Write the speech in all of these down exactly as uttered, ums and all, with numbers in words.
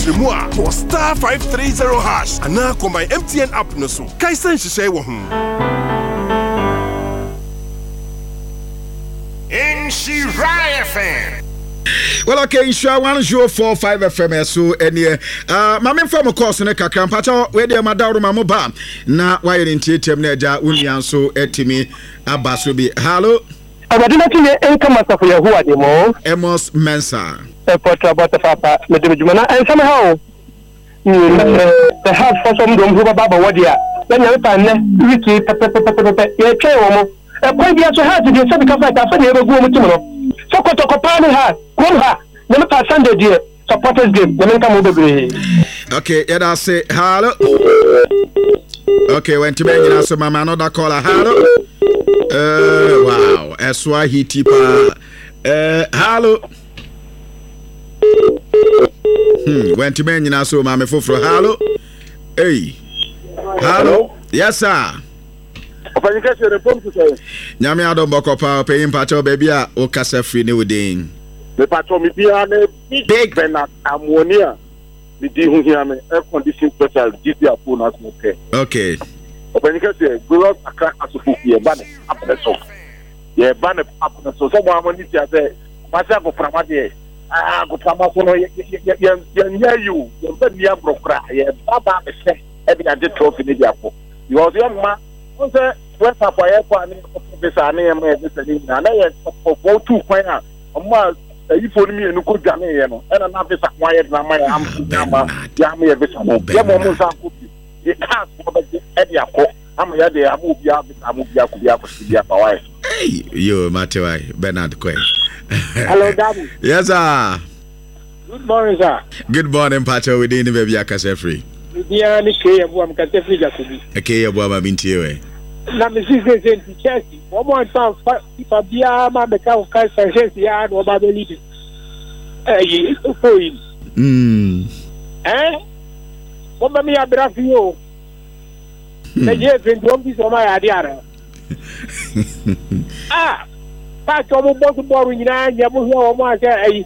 nkyerɛmu a for star five three zero hash ana combine M T N app no so kaisa nhyehyɛ wɔ ho. Inshira F M. Well, okay, Inshira one zero four five F M so any uh mama inform course ne kakra mpacha we dey madawro mamoba na why in tietem na eja unian so etimi abaso bi. Hello. Abadina tine enkama safo Yahoo de mo. Emos Mensa. E porta bota papa me de juma na en sama hawo. Ni the house for some dom ho baba wodia. Na nya pa ne wiki pepe pepe pepe ye twe wo mo. E kwa bia so ha de se bi ka fa ta fa ne egu mo timo no. So ko to ko pa ni ha, kom ha. Na me pa Sunday die supporters game. Na me nka mo bebre. Okay, yeah that say hello. Okay, when to be you so mama another caller. Hello. Uh, wow, Eswa Hitipa. Uh, hello. Hmm, when to men, you know, so Mamma Fofro. Hello. Hey. Hello. Yes, sir. Nyame adom bokopa paying pacho baby a o kasa free new ding. The patrol me be an big Bernard ammonia. The day who hear me air conditioning special G P A phone as okay. Okay. When you get there, go out a crack as a book, yeah, ban up the so. Yeah, ban up the so. Someone when you say, Massa go from what day. Ah, go from us, yeah, you, you're very young, bro, cry. Yeah, Baba, say, every day trophy in the apple. You are the young man, who said, what's up, I have this, I am this, and I have two point out. A month, you for me and good Jamie, and another quiet, my am, Yammy, every summer. You can't Eddie. I'm a day. I move you. I move you. I move you. Hey, you, Matthew Bernard Quay. Hello, Daddy. Yes, sir. Good morning, sir. Good morning, Pacho. We didn't baby Akase free. Yeah, ni kaya buam kate free jakubi. Okay, buam abintiwe. Na misi se se Chelsea. One more time, fa bia ma beka o kai Chelsea ya no ba beli. Eh, for him. Hmm. Eh? What me abra for you? The year twenty one is on my idea. Ah, that's almost the ball in nine. You must know what I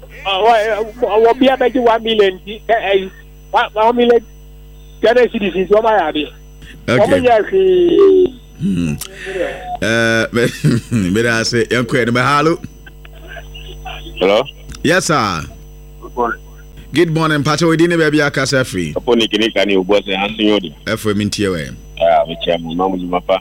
will be about one million. One million. Can I see this is on my idea? Okay. Uh, but I say, I'm quite a hello. Hello? Yes, sir. Good morning. Good morning, Pacho. We didn't baby Akase free. Upon the Kinika, you was a handsome yodi. F M in T O M. Ah, which I'm normally mapa.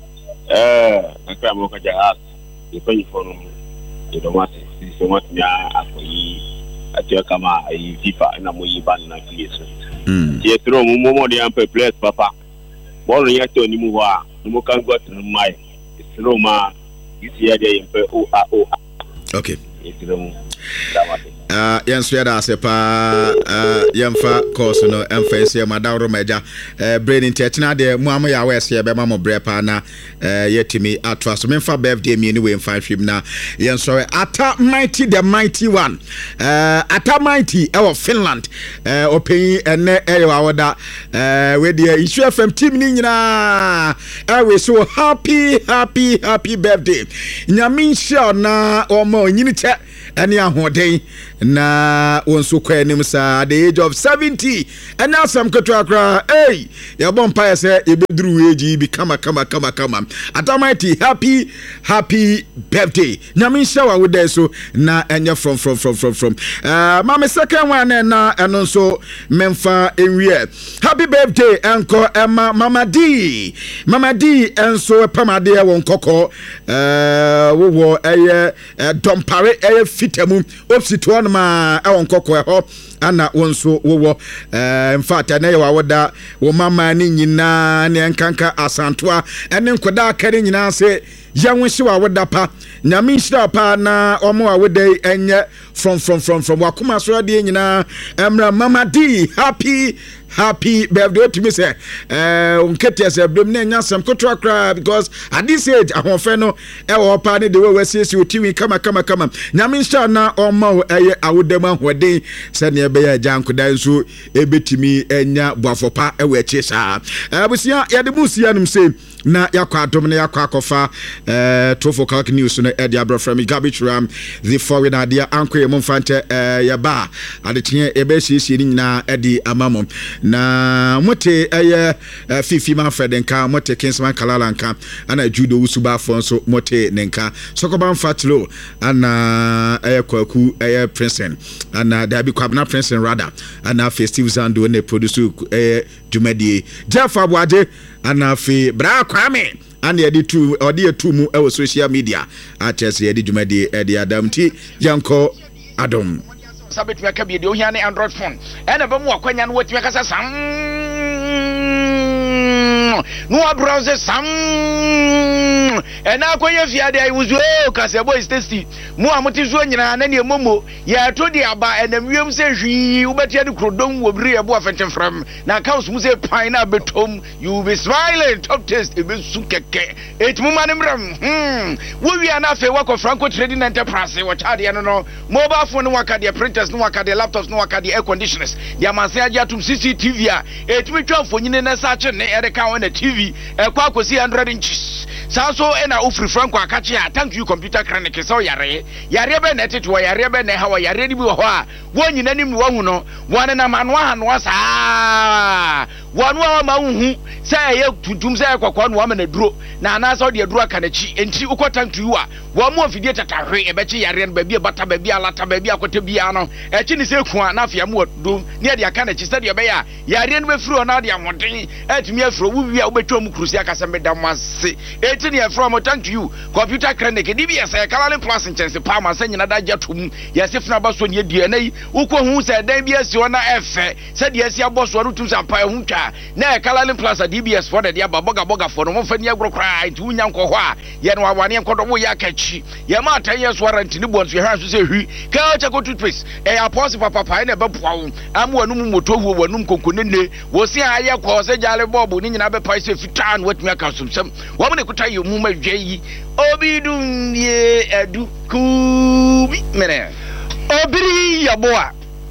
Uh, I can't look at your ass. You pay for you don't want to see so much now after you at your kama, a FIFA, and I'm way ban like this. Hmm. Yes, throw more than per place, Papa. Born yet to Nimua, no can go to my Roma. You see a day in O A O. Okay. It's the Uh, yes, we are pa uh, Yamfa course no emphasize madawro meja uh, brain intentional de muamu ya wese ye be mamo brepa na uh, yetimi atwa so memfa birthday me anyway five film na yen sorry Ata Mighty the Mighty One uh, Ata Mighty e Finland uh, open ene e wawoda uh, we the issue F M team ni nyina uh, we so happy happy happy birthday nyame sha na omo nyini che ene ahoden na wonso kwa nim sa the age of seventy and now some kotwa hey ya bompa say e bedru age bi kama kama kama kama Ata Mighty happy happy birthday nyame shawa wo dey so na enye from from from from from uh mama second one na eno so memfa enwie happy birthday enko Emma Mama D Mama D enso pamade e won kokko uh wo wo eye dompare eye fitamu opsito ma e won kokko e ho ana wonso wo eh in fact na ye wawoda wo mama ni nyina ne nkanka asantoa ene nkoda akare nyina se yanwhye wawoda pa nyame nhira pa na omo wawoda enye from from from from wakoma so de nyina emra Mama D happy happy birthday to me say eh unkete say blem na nya sam koto akra because at this age ahonfe no e wo pa ne de we wasiesi otiwi kama kama kama nyame nhira na omo eye awodam ahode se ne be ya jankoda nso ebetimi enya boafopa e we chi saa abusia ya de busia num say na yakwa adom na yakwa akofa eh twelve o'clock news no e dia bro from garbage ram the foreign idea anko ye momfante eh ya ba adetie e be sisi ni nyina e di amamom na mote eye fifi manfred nka mote kinsman kalala nka ana judo usuba fo so mote nenka sokoban fatlo ana eye kwaku eye princeton ana dabi kwabna princeton rather ana festive zando ne produce eye dwumadi Jeff Abwaje ana fi bra kwame and yedi tu odi etu mu e social media atese yedi dwumadi e di adamti yanko adom sabet me ka bi de ohia ne Android phone e na ba mu akwanya no wetime kasa sam no browser sam e na akwanya fiade ai wuzo kasa boy tasty mu amuti zo nyina na ne momo ya to di aba enam wiem se hwi ubetia de krodom wo bri ebo afenchen from na accounts mu se pine na betom you be smiling top test e be su keke et mu manem ram hmm wo wi ana fe work of Franco Trading Enterprise wo chade no no mobile phone waka de printers no waka de laptops no waka de air conditioners ya manse aja tum C C T V a et mi twa fonyine na sa che ne e ka won na T V e kwa kosi one hundred inches sa so e na ofri Franco akache a thank you computer clinic so yare yare be na tete wo yare be na ha wo yare ni bi wo ho a wo nyina ni mi wo hu no won na manwa ha no sa wonu a ma hu say ye tuntum say kwakwa no ma na duro na na so de duro aka na chi enti ukọ thank you a wo mo afidie tatahwe e be chi yare no ba bi bata ba bi alata ba bi akota bi ano e chi ni se ku a na afia mo do ne de aka na chi say de be ya yare no be firi ona de amoden etumi afro wo wi a wo betwa mu krusi aka se medamase eti ne from thank you computer clinic D B S e Kalalen Plus ncense pa ma se nyina da jatum ya se funa ba so ne die na yi ukọ hu se dan bi asi ona efe se de asi aboso ru tum sampa hu twa na Kalalen Plus D B S for de dia boga boga for no mo fa ni agro kra nti unya nkọ ho a ye no awane nkodo wo ya kachi ye ma tan ye so warranty ni bonso ha so se hwi ka cha ko toothpaste e apostle papa pa na be poa am wanu mu moto hu wanu konkonene wo se aye ko se jale bobu ni nyina be pa se fitan watumi aka sumsam wo ne kuta ye mu ma dwe yi obidun ye edu kubi mene obiri yaboa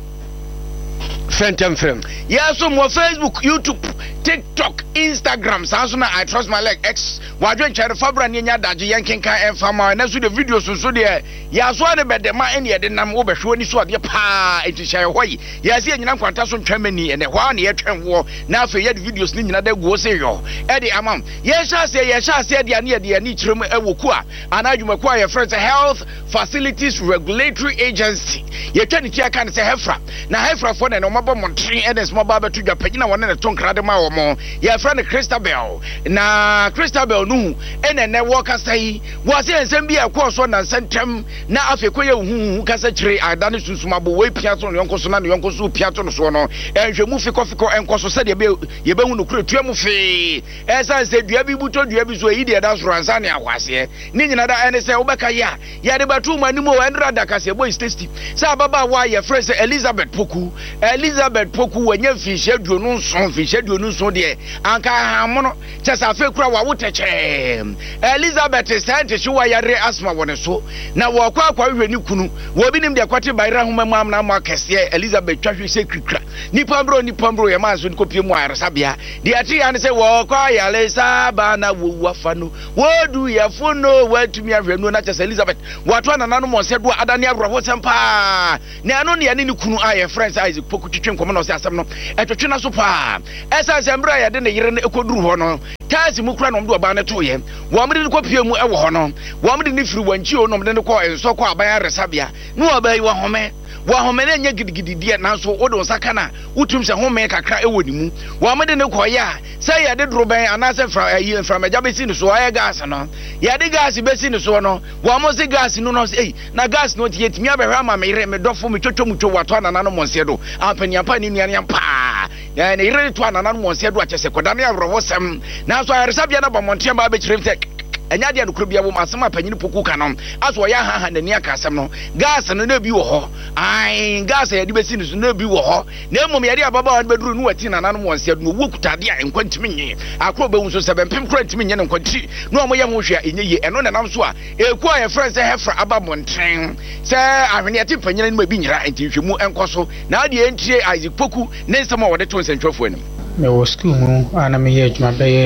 fentem frem yaso mo Facebook, YouTube, TikTok, Instagram, Samsung, I trust my leg X. Wadwen chere fabra ni nya daje yankin kan enfama na so the videos so de ya so de be de ma ene de nam wo be hwe ni so de pa enti share hoyi ya se nyina kwanta so ntwamani ene hwa na ye twen wo na afa ye de videos ni nyina da go se yo e de amam ye sha se ye sha se de ane de ani kirem ewoku a anadwuma ku a ye friends Health Facilities Regulatory Agency ye twa ni tia kan se hefra na hefra fo na no mabo montren ene small baba to dwa pagina wona ne tonkra de ma wo mo ye friend Christabel na Christabel no ene ne wo kasa yi wo se ensem bi e ko so na sentem na afekoye hu kasa kire adane susumabo we pia so no yonko so na no yonko so pia to no so no enhwemu fiko fiko enko so se de be ye be hu no kure tuamu fe esa se dua bi buto dua bi so yi de da so ransa ne akwase ni nyina da ene se wo beka ya ya de batu manimu o endra da kase boy tasty sa baba wa ye friend Elizabeth Poku Elizabeth Poku wanya fi shedu no so fi shedu no so de anka hamono chesa fe kura wa woteche Elizabeth sente shi wa yare asma wone so na wo kwa kwa hwe ni kunu wo bi nim de kwate bayra homa mu amna ma kese Elizabeth twahwe se krikra ni pambro ni pambro ye ma so ni kopie mu aresabia de ati ya ne se wo kwa yale saba na wo wafanu wo du ya fono watumi ahwenu na chesa Elizabeth wato na nanu mo se do adane abro sempa ne ano ne ni kunu aye friends Isaac Poku twetwe komo na so asem no etwetwe na so pa esa sembra ya de ne yire na ekoduru ho no tazi mu kura no mdo ba na to ye wo mde ko pie mu e wo ho no wo mde ni firi wanchi o no mde ko enso ko aban resabia no abai wo home wo home na nya gidigidi die na so wo do saka na utum se home kakra e woni mu wo mde ne ko ya say ya de droben anase fra yi fra meja be si no so aye gas no ya de gas be si no so no wo mo se gas no no eh na gas no tie timi abehwa ma me re me dofo me twotwo mutwo wato na no monse do ampani ampa ni nuane ampa ya ne ire to na no monse do akese kodane abro sem na so aresabia na ba monte ba be kiremtek enya dia no kurubia wo asema panyini Poku kanom aso ya ha ha nani aka asem no gas no na bi wo ho ai gas ya di besi no na bi wo ho na emom ya dia baba wan beduru no wati na nanom wonse no wo kutade a enkwantimi nye akro be wunso sebe pem kwantimi nye nkwanti no omo ye ho hwea enye ye eno na nam so a eku a ye friend say hefra aba montren say ahwene ati panyina no bi nyira enti hwemu enkoso na ade entie Isaac Poku ne nsema wode to nsentwafo anim me wo school mu ana me ye adwuma be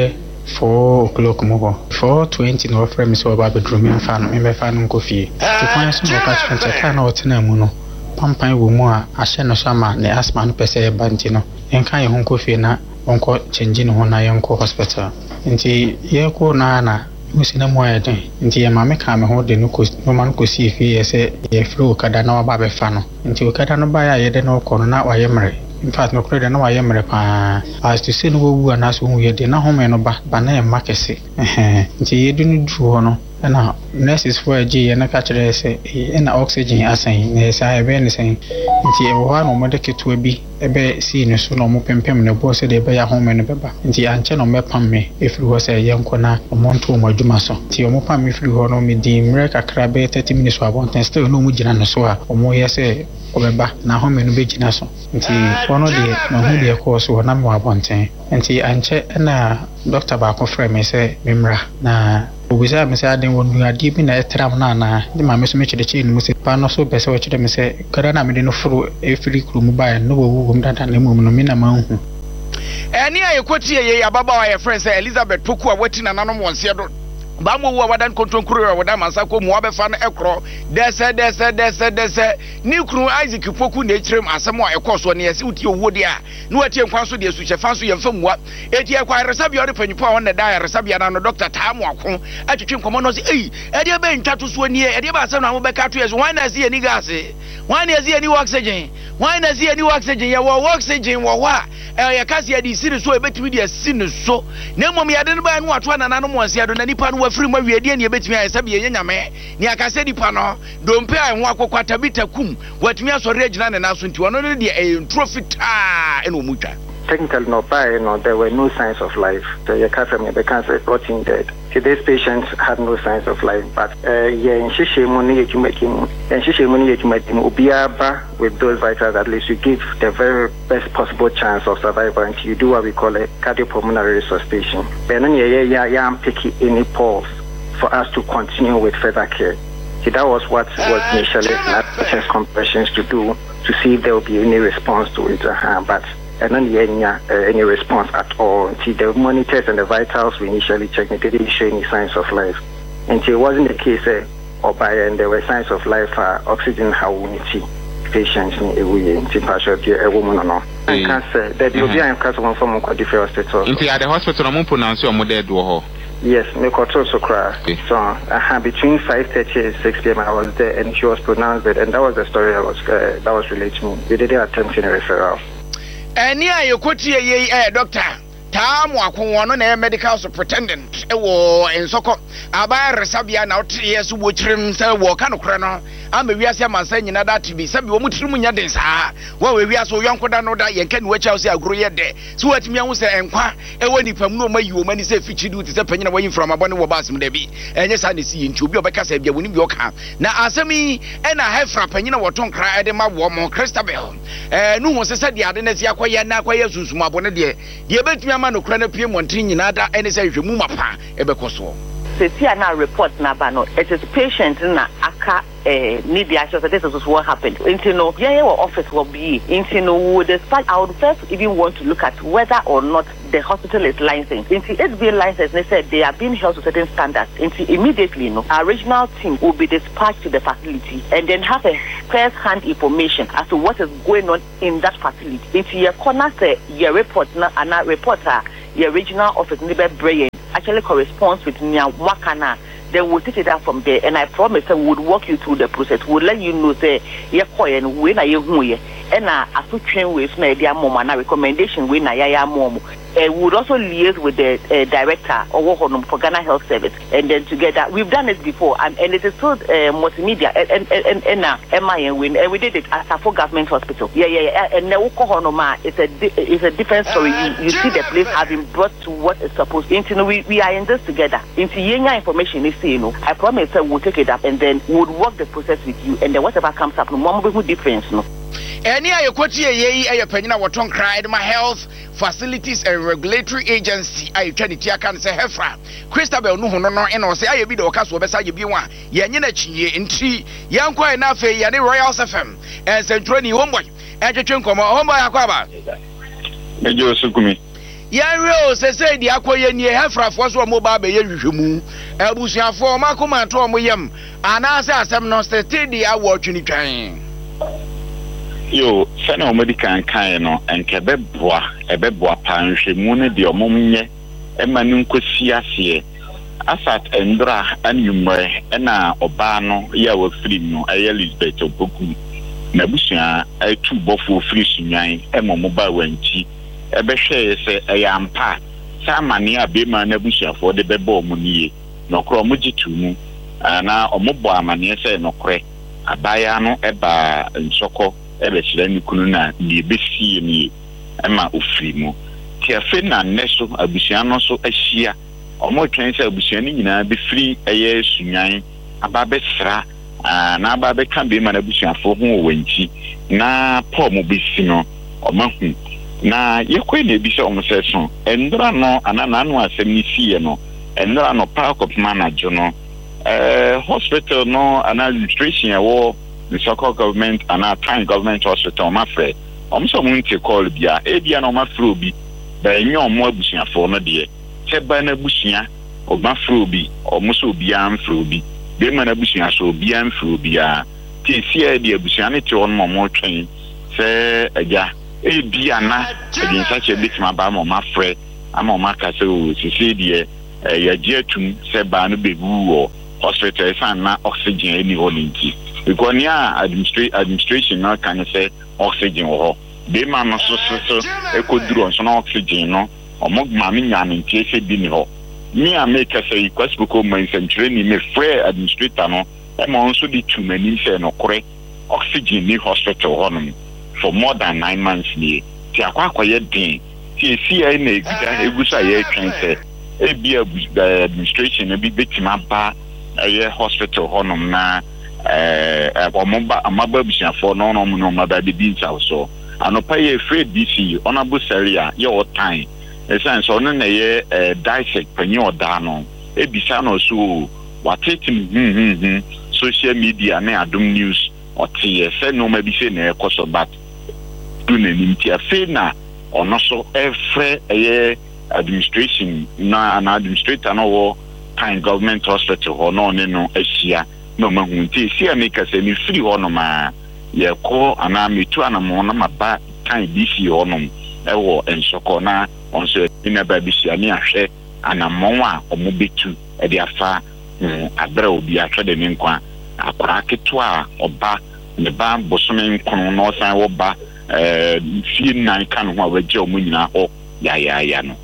four o'clock mo four twenty no frame so ba bedroom me fa no me fa no kofi to kwan so no catch contact na otena mu no pampan wo mu a ahye no so ama ne asthma no pese e banti no enka ye ho kofi na onko change no ho na ye nko hospital nti ye ko na na musina mo ayeden nti ye ma me ka me ho de no ko no man ko si fi ye se ye fro kada na ba be fa no nti o kada no ba ya ye de no ko no na wa ye mre in fact no credit na wa ye mre pa as to say no wu ana so hu ye de na ho me no ba ba na ye makese eh nti ye de no du ho no na nurses for G ye na ka kire se na oxygen asan na se aye be ne sen nti e wo no mo de keto bi ebe si ne so no mo pempem ne bo se de be ya ho me no beba nti anche no me pam me efiri ho se ye nko na mo nto mo adwuma so nti mo pam me efiri ho no me di mre kakra be thirty minutes abon ten still no mo gina no so a mo ye se obeba na ho me no be gina so nti ono de na hu de ko so na mo abon ten nti anche na doctor ba ko frame me se memra na obisa me se aden wonu ade bi na etram na na de ma me so me chede chi no se pa no so be se o chede me se kara na me de no furu efiri krumu ba no wo wo dada na mu no me na ma hu eni ayekoti ye ababa wa ye friend say Elizabeth Poku a wati na nanom wonse do ba mo wo wadan kontonkuru wa wadan masako mu abefa na ekro dese dese dese dese ni kru Isaac Poku na echirem asem a ekoso ne yesi uti owo de a na watie nkwan so de su chefa so yemfa muwa eti ekwa resabia de panyipo a won da resabia na no Doctor Tamu Akon atwetwe nkomo no se ei ede be ntwato so ni ede ba asem na mo be ka to yeso wan na se ni gas wan na se ni oxygen wan na se ni oxygen ye wo oxygen wo wa e kasi ya di siri so ebetimi de sini so na mom ya de no ba no ato na nanom wonse do na nipa no afiri ma wiede ne ebetimi ayesa be nyame ne akase dipa no dompe a ho akokwata bitakum watimi asore agina ne naso nti wono ne de e trofita eno mutwa technically no by no there were no signs of life so you can't from the cancer rotting dead so these patients had no signs of life but uh yeah in shishimuni you making and shishimuni you making obiaba with those vitals at least you give the very best possible chance of survival until you do what we call a cardiopulmonary resuscitation then yeah yeah yeah I'm picking any pulse for us to continue with further care. So that was what was initially not chest compressions to do to see if there will be any response to it uh, but and then any, uh, any response at all. See, the monitors and the vitals we initially checked, they didn't show any signs of life. And so it wasn't the case, uh, or by and there were signs of life, uh, oxygen, how we see patients in a way, in particular, a woman or not. I can't say that you'll be in one from a different hospital. Into the hospital, I'm pronounce your mother do. Yes, me also cry. So uh, between five thirty and six p m I was there, and she was pronounced dead, and that was the story I was uh, that was related to me. We didn't attempt any referral. Eni ayekoti ye eh doctor Tamu Akon wono na medical superintendent e wo ensoko aba resabia na otie so wo chirim se wo ka nokra no ama wiase amansa nyina da tibi sabi wo mutirim nya den saa wo we wiase wo yonkoda no da yenka ni wacha se agro ye de so watimi ahu se enkwa e woni pam no mayi wo mani se fichidu ti se panyina wo from abone wo basim da bi enye sa ne si nti obi obeka sa bia woni bi oka na asemi e na hefra panyina wo tonkra e de ma wo mo Christabel eh nu ho se se de ade na si akoye na akoye susum abone de de betimi ama no kra na pie montin nyina da ene se hwemu mapa e bekoso see na report na ba no it is patient na aka eh need the actual this is what happened into no yeah your office will be into no would despite I would first even want to look at whether or not the hospital is licensed into it's being licensed they said they are being held to certain standards into immediately no our regional team will be dispatched to the facility and then have a first hand information as to what is going on in that facility into your corner say your report na and reporter your regional office never brain actually corresponds with Nya Wakana, then we'll take it out from there. And I promise I would walk you through the process. We'll let you know, say, you're quiet, when are you here? And I put train with my dear mom and a recommendation when I am mom. And we would also liaise with the uh, director or for Ghana Health Service, and then together we've done it before, and, and it is so uh, multimedia and and and uh, M I N win, and we did it at Safo Government Hospital. Yeah, yeah, yeah. And now it's a it's a different story. You, you see the place having brought to what is supposed to. You know, we, we are in this together. Into Yenya information is you know. I promise that we'll take it up, and then we'll work the process with you, and then whatever comes up, no more difference, no. Any ayekoti ye ye panyina woton cried my health facilities and regulatory agency I try to aka say hefra Christabel no hono no eno say aye bi de okaso obesa ye bi wa ye nye na chiye nti yankwa na afa ye ne Royal F M and Central ni homeboy e twetwe nkomo homeboy akwaba ejo sukumi Yanwe o se se di akoye ni hefrafo so mo ba be ye hwehwemu. Abusuafo makoma to mo yam. Anase asem no steti di awo twini twan. Yo, sene o medical kan no enke beboa, ebeboa pa nhwemu ne de omomnye ema nu nkosi ase. Asat endra anumre na oba no ya wa film no aye Elizabeth Opoku. Na busua atu bofo free sunyan ema mo ba wanchi. Ebe hwe se eyampa. Sa mane abema na busuafo de bebo mo nie. Nokro mo jitu mu. Na omobọ amane se nokre. Abaya no eba nsoko ebe chira ni kunu na ni besi ni ema ofri mu. Ti afi na neso abusua no so ahia. Omo twen se abusua ni nyina be free eye sunyan aba be sra na aba be kan be ma na busuafo ho wanchi na po mo besi no omo hu na yekwe na ebi se omo se so endra no anana anu asem ni sie no endra no park of manager no eh hospital no an administration wo the local government and our time government hospital ma frɛ omo so mo nti call bia e bia no ma frɛ obi ba enyo omo abusuafo no de che ba na busua oba frɛ obi omo so obi am frɛ obi be ma na busua so obi am frɛ obi a ti sie de abusua ne ti on mo twɛn sɛ agya e bia na agin sa che bitima ba mo ma frɛ ama ma ka se o sisi de ya je tum se ba no be wu hospital san na oxygen ni holinti because nia administration administration na kan say oxygen ho be ma no so so e ko duro so na oxygen no omo ma mi nya ni tie se bi ni ho me a make say kwasiko ko man century ni me free administrator no e mo so di tum ani say no kore oxygen ni hospital ho no for more than nine months ni ti akwa akoye din ti esi ai na egusa egusa ye twen say e bi administration e bi betima ba aye hospital honum na eh amaba amaba bisiafo no no no maba de bi nsa so anopa ye afraid D C honorable Seria ye o time esan so no na ye dissect panyo da no e bisa no so watetim hm hm hm social media na adom news o tie se no ma bi se na ekoso but do na nimti afi na ono so every aye administration na an administrator no wo time government hospital ho no ne no ahia no mahunti si ameka se ni free ho no ma ye ko ana metu ana mo na maba time D C ho no e wo ensoko na onso ina ba bi sia ni ahwe ana mo a omo betu e dia fa abra obi atwa de ne nkwa akora keto a oba ne ba bosome nkon no san wo ba eh fi nan kan ho a waje omo nyina ho ya ya ya no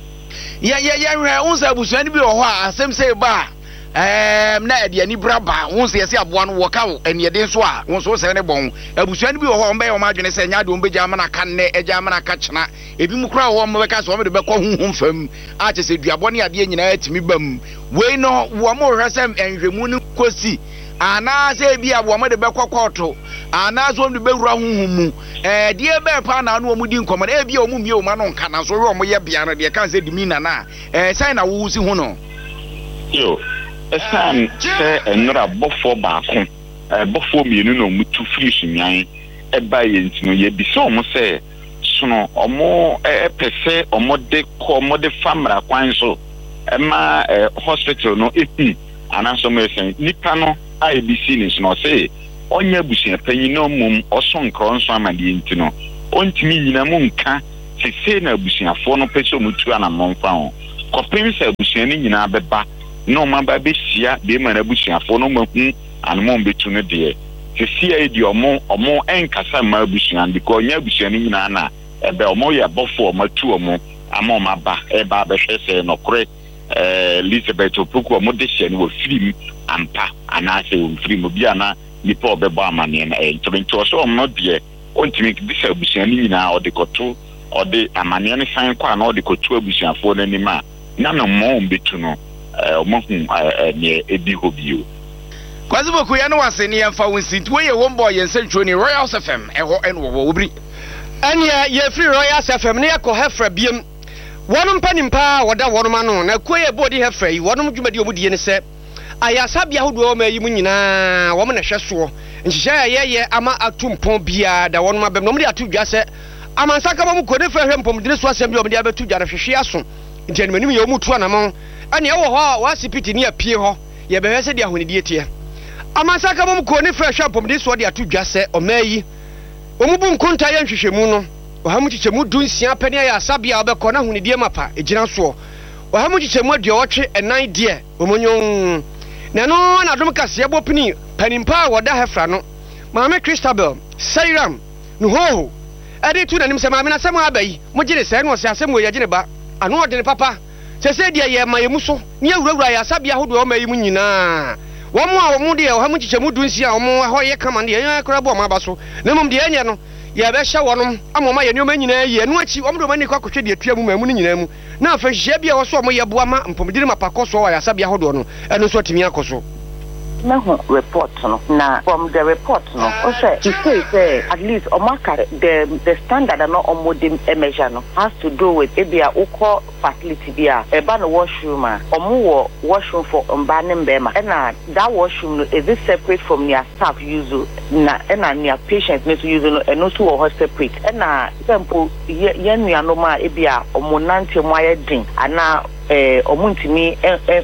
ya ya ya hwe unsa abusuani bi ho a asem say ba eh na ede ani braba unsa yesi aboa no wo kawo ene de so a unsa so ne bon abusuani bi ho mbe o ma dwene say nya de o beja mana kan ne eja mana ka chena ebi mu kra ho mo be ka so mo de be ko hunhum fam a che se duabo ne ade nyina atimi bam we no wo mo hwesem enhwemu ni kosi ana se bi abo mo de be kokoto ana so mo de be wura hunhum eh die be pa na no mo di nkomo e bi o mo mie o ma no nka na so we o mo ye bia no de kan se dimina na eh sai na wo si hu no yo esan se enra bofo ba ko eh bofo mienu no mutu free sunyan e ba ye ntino ye bi so mo se sono omo e pese omo de ko omo de famra kwan so e ma hospital no epi anaso me sen nipa no I B C ni so say onya busia panyi no mum oso nkro nso amade ntino ontimi nyina mu nka sese na busiafo no pese omutu ana monfa ho kopim se busia ni nyina beba no mamba be sia de ma na busiafo no mahu anmo betu no de sese ai di omo omo enkasa ma busia because onya busia ni nyina na ebe omo ya bofo matu omo ama ma ba e ba be hwese no kore eh Elizabeth Opoku omo de hye no film ampa anase o film bia na nipa obebo amane na e ntobento so omo de ontimi bisa abusiani nyina o de koto o de amane ne san kwa na o de koto abusiafo na nima na no mo mbetu no omo hu ne ebi hobio kwazi boku ya no wase ne yemfa wonsinti we ye wombo yensentuo ni Royal F M eho en wo wobri ania ye free Royal F M ne yakọ hefra biem wonum panimpa woda wonum ano na koye bodi hefra yi wonum dwumadi omudie ne se ayasabia hodo ma yi mu nyina wo me na hweso nhihya ye ye ama atumpon bia da wonum abem no me atu dwa se amansaka ba mu ko ne fa hwe mpomdine so asem bi omde abetu dware hwehwe aso nti animanim ye omutu anamon ane ewo ho wa sipiti ne apie ho ye behwe se de ahonidie tie amansaka ba mu ko ne fa hwe mpomdine so de atu dwase omayi omubu nkonta ye nhwehwemu no ohamu chichemu dunsia pene ya asabia obekọ na ahonidie mapa ejina so ohamu chichemu aduotwe enan de omonyon na no na dom kase ebopini panimpa woda hefra no maame Christabel Sairam no ho ade tu nanim se maame na semu abai mo gire se no se asemu ya gire ba ano ode ne papa se se de ye mayemu so ne awurawura ya sabia hodo o mayi mu nyina wo mo a wo mo de ohamu chichemu dunsia o mo ho ye kama de ye kora bo ma ba so na mom de enye no ya be hye wonom amoma ye nyoma nyina ye no achi omdo mani kwa kwhwe de atua mu mamu nyina mu na afa hye bia wo so mo ye boa ma mpomdiri mapakoso wa ya sabia hodo no eno so timi akoso na report no na from the report no o say you say say at least omaka the the standard no omodem measure no has to do with ebia ukọ facility bia eba no washroom a omo wo washroom for mba ne mbema na that washroom no is it separate from their staff use na na their patients need to use no and also wo separate na example ye nua no ma ebia omo nante mo ayedin ana eh omuntimi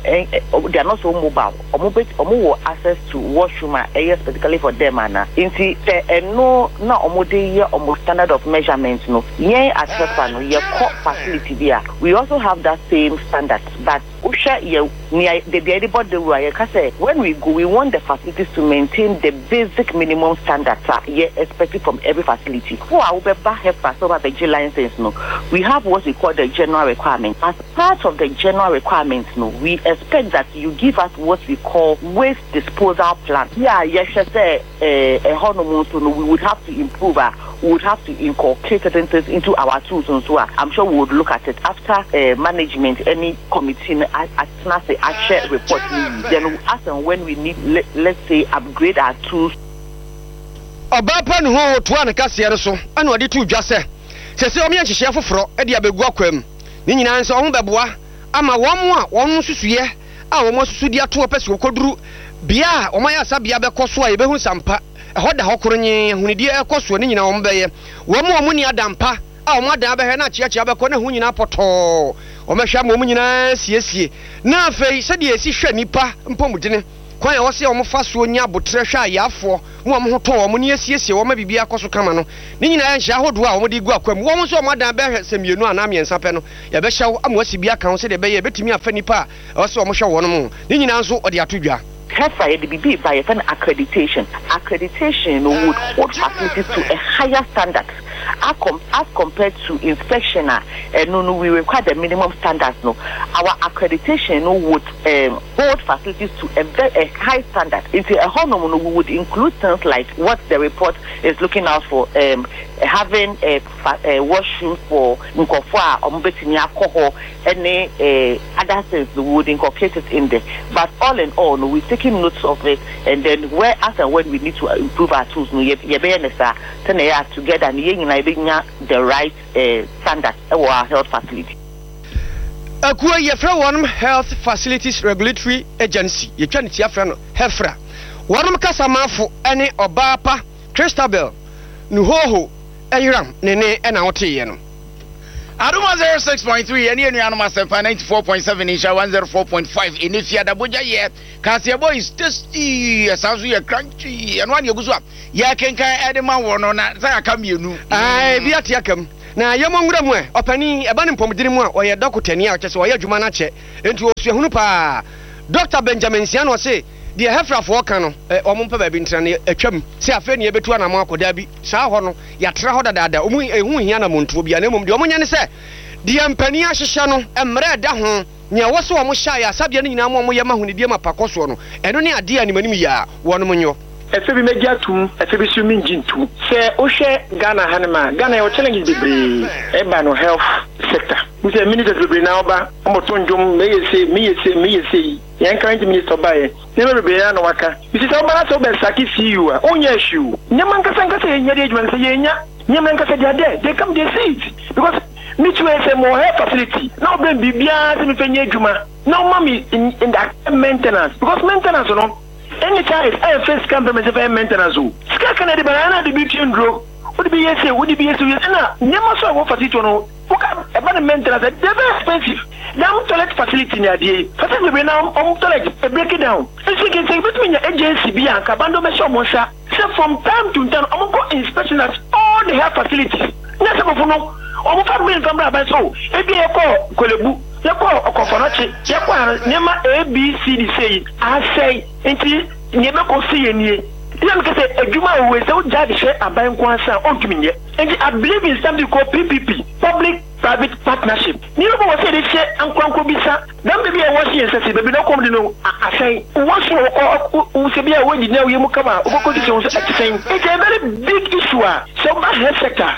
they are not so mobile omo omo wo access to washroom eh specifically for them ana inti eh no na omo dey here omo standard of measurement no yen access no ye co facility bia we also have that same standard but usha ye near the anybody we say when we go we want the facilities to maintain the basic minimum standards ye expected from every facility for our beba help us over the G license no we have what we call the general requirement as part of the general requirements no we expect that you give us what we call waste disposal plan yeah yes say eh eh so no we would have to improve uh, we would have to incorporate certain things into our tools and so I'm sure we would look at it after uh, management any committee at say I share report then as and when we need let, let's say upgrade our tools Obapa no ho to an kase so ana odi tu dwase se se omi anhihye foforo e de abegu akwam ni nyina nso ho beboa ama womo a wono susuye a womo susudi ato opese okoduru bia omaya asabia bekoso a yebehu sampa hoda hokoronye hunidie ekoso ni nyina ombeye womo omo ni adampa a womo adan abehwe na chiachi abeko na hu nyina poto omehwa mo nyina siesie na afei se de esi hwa nipa mpomudene kwan ya wose omo faso nya botre hwa yafo mo omo hoto omo ni esiesie wo ma bibia akoso kama no ni nyina ya nhya hodo a omo de gu akwam wo mo so omo adan behwe semienu ana miensa pe no ya be hya amwasi bia kan se de be ye betimi afa nipa a wose omo hwa wo no mo ni nyina nso ode atodwa Hefa the B B by an accreditation. Accreditation would hold facilities to a higher standard as, com- as compared to inspection. Uh, no, no, we require the minimum standards. No, our accreditation no, would um, hold facilities to a very a high standard. Into a whole no, we would include things like what the report is looking out for, um, having a, a washroom for Nkofwa or Mbetini alcohol, any uh, other things we would incorporate it in there. But all in all, no, we take notes of it, and then where as and when we need to improve our tools, no, you be together and the right uh, standards of our health facility. Akuwa yefra one health facilities regulatory agency. You can see friend Hefra. One kasamafo any Obapa Christabel Nuhoho Ayram Nene and Aote no. Aduma zero six point three and any animal ninety-four point seven Isha one oh four point five in Ifia Dabuja yet Cassia boy is tasty as we are crunchy and one you go up ya can add a man one on that come you know I be at Yakum na yamongramwe opani abanim pomdirimu or your doctor near just or your jumanache into Hunupa Doctor Benjamin Siano say the Hefra for Cano or Mumpa Bintrani a chum say a fenny between a marco dabi Sahono Yatra Hoda Umi a Huyana Montu be an emum Domian say the Ampania Shano and Mred Dahon near Wasso Moshaya Sabianina Moyama Hunidima Pacosono and only a dear Animia one munyo. Efe media tum efe bi swimming gin tum se o hwe Ghana hanema Ghana yo challenge debre e ba no health sector we say minister debre na oba o to ndwom me yese me yese me yese yan current minister bae se be be ya no waka we say oba so be saki C E O a onya issue nyama nkasa nkasa yenya de adwuma se yenya nyama nkasa de ade they come they see it because me too say more health facility now be bibia se me fenya adwuma now mami in, in that maintenance because maintenance no any time I face compliments of maintenance. Ska can the banana the beauty and grow. would be yes, would be yes, and never saw what facility no. About the maintenance, they're very expensive. Now, toilet facility in the day, facility now on toilet, break it down. And so you can say between the agency, Bianca, Bando Meshomosa, so from time to time, I'm going to inspection at all the health facilities. That's a no. I'm going to come back so. If you call Kolebu, you call Okofonachi, you call Nema A B C D say, I say, until never go see any. You can say a Juma way so judge share a bank one on to me. And I believe in something called P P P, public private partnership. You know what I say they share and Kwankobisa. Then maybe I was here and say, baby, no come to know. I say, what's your who say be away now you come out. It's a very big issue. So my health sector.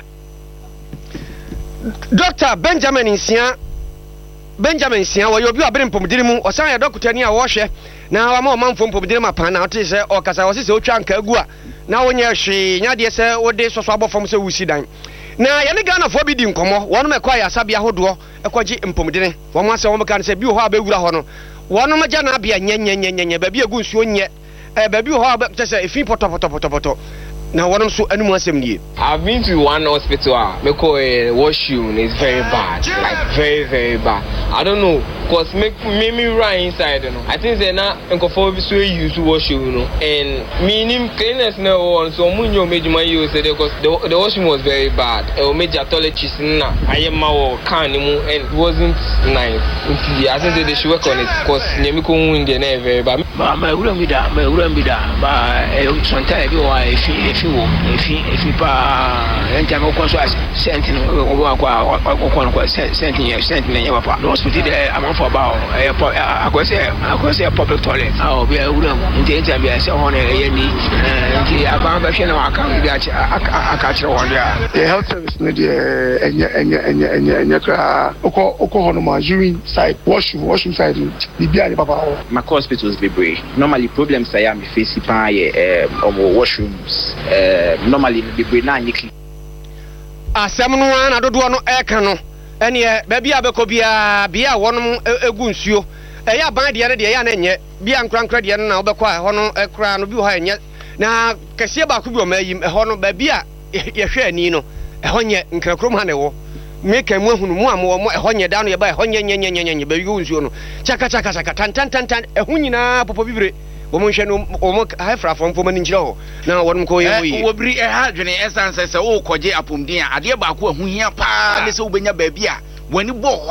Doctor Benjamin Insia Benjamin Insia, where you'll be a bit in Pomodimu, or Saya Doctor Nia Washer. Now I'm a man from Pomodima Pan out is or Casawasi Ochanka Gua. Now when you're she, Nadia said, what days was swab from so we see them. Now, Yanagana forbidding Como, one may acquire Sabia Hodo, a quaji in Pomodine. One once a woman can say, You have a good honor. One of my Jana be a yen yen yen yen, baby a good soon yet. A baby who have just a few potopoto. Now, one of so anyone seventy. I've been to one hospital, Meko a washroom is very bad, like very, very bad. I don't know, because make me right inside, you know. I think they're not uncomfortable to use to washroom, you know. And meaning cleanliness no one, so Munyo made my use because the, the washroom was very bad. It made your toilet cheese, I am my carnival, and it wasn't nice. I think they should work on it because Nemiko in the name very bad. But my room be that, my room be that, but sometimes if you if you if you pa enter mo konso sent no wo kwa kwa kwa sent sent sent na yawa pa hospital there am for about akwese akwese public toilet ah be ewura nti nti be say ho na ye ni nti aba ba hwe na aka bi aka kire won dia the health service no dia enye enye enye enye enye ka oko oko ho no ma urine side washroom washroom side bibia ni papa my hospitals be brave normally problems I am facing pa eh washrooms Uh, normally the Brennan Nicky. A seminal and I don't want no air canoe. And yet, baby, I be a be a one a goonsio. A ya by the other day, and yet be on crank credit and now be quiet, honor a crown of you high yet. Now, Cassiaba could be made a honor baby, a share Nino, a honey in Cracromano. Make a more more a honey down here by honey, baby goonsio. Chaka chaka chaka tan tan tan tan, a hunina, Popovibre. Woman no have from woman in Joe. Now, what I'm going to will be a hundred essence as a old Koje upon dear, a dear Baku, who here pa, this will be your baby. When you bought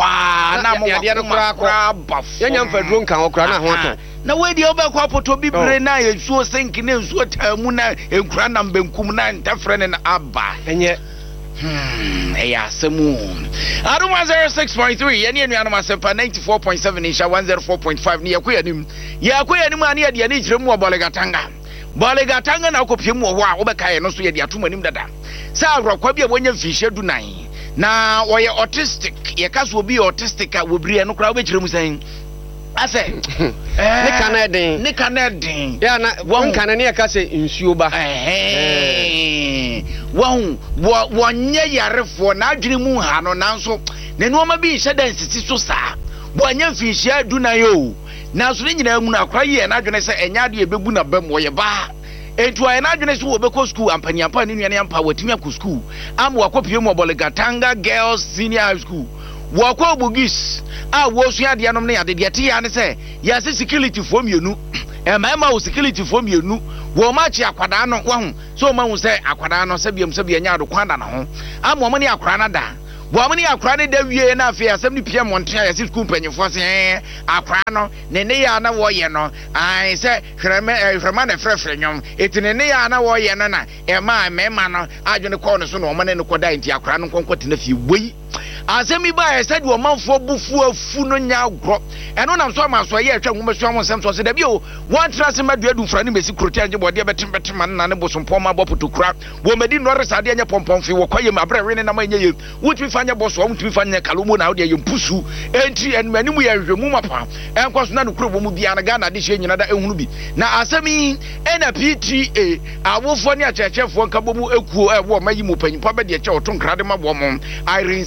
one, buff, young for drunk or crana. Now, where the other couple to be brain, I so thinking is what Muna and Cranam Benkumuna and Tafren and Abba. And yet, hmm, yeah, some moon. I don't want zero six point three, any myself ninety four point seven inch, one zero four point five near Queanim. Ya Queanima near the Anichmo Balegatanga. Balegatanga now copy more Obaka and also the Atumanim Dada. Sarah Quabia when you fish do nine. Now, why you're autistic, your cast will be autistic, I will be a no crowd which room saying. I say, Nicanadin, Nicanadin, yeah, one canania case in Suba. Eh, one, one year for Najrimu Hano Nanso, the normal be said that it's so sad. One young fish here do na yo. Now, swinging them when I cry, and I'm going to say, and Yadi Babuna Bem or your bar. And to an address to Obeko School and Panyapa in Yampa with Timaku School. I'm Wakopio Bolegatanga Girls Senior High School. Wako Bugis, I was here the anomaly at the Yatia and say, yes, security from you, and Mamma security from you, Womachi Aquadano, one, so man will say Aquadano, Sabium Sabiana, Quandano. I'm Womani Aquanada. Womani Aquana de Vienna Fair, seventy p m on Trias School Penny for saying Aquano, Neneana Wayano. I say, Hermana Frefrenium, it's in Neana Wayana, and my mamma, I don't corner so no man in the Quadai, Aquano Conquet in a few way. As me by I said, one month for Bufu, Funo now crop, and on I'm so much so yeah, woman, someone sent us a view. One trust in my dear do friend, Miss Crotange, what dear better man, and was some former bopper to crap. Woman didn't notice I didn't pump on for quite my brain and my year. Would we find your boss? Won't we find a Kalumun out there? You pusu, entry and many we are Mumapa, and was not a crew will be an agana addition another Unubi. Now, as I mean, and a P T A, I will find your church for Kabumu, a war, my Mupen, probably a child, Tom Cradema woman, Irene Sam.